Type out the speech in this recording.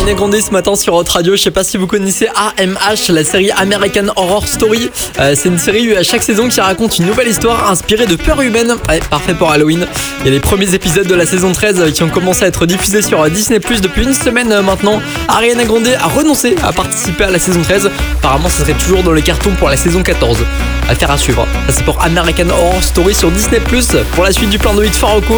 Ariana Grande ce matin sur Hot Radio. Je sais pas si vous connaissez AMH, la série American Horror Story. C'est une série à chaque saison qui raconte une nouvelle histoire inspirée de peurs humaines. Ouais, parfait pour Halloween. Il y a les premiers épisodes de la saison 13 qui ont commencé à être diffusés sur Disney Plus depuis une semaine maintenant. Ariana Grande a renoncé à participer à la saison 13. Apparemment, ça serait toujours dans les cartons pour la saison 14. Affaire à suivre. Ça c'est pour American Horror Story sur Disney Plus. Pour la suite du plan de hit Faroco